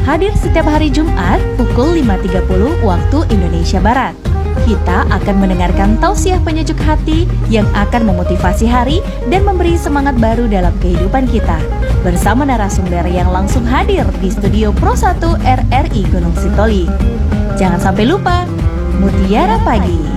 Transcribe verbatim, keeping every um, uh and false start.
Hadir setiap hari Jumat pukul lima tiga puluh waktu Indonesia Barat. Kita akan mendengarkan tausiah penyejuk hati yang akan memotivasi hari dan memberi semangat baru dalam kehidupan kita. Bersama narasumber yang langsung hadir di studio Pro satu R R I Gunung Sitoli. Jangan sampai lupa, Mutiara Pagi.